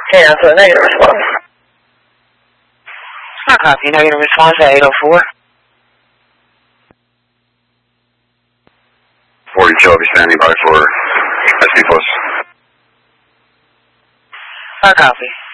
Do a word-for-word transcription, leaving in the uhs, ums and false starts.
Okay, that's a negative response. Smart copy. Negative response at eight oh four. forty Shelby standing by for S D plus. Smart copy.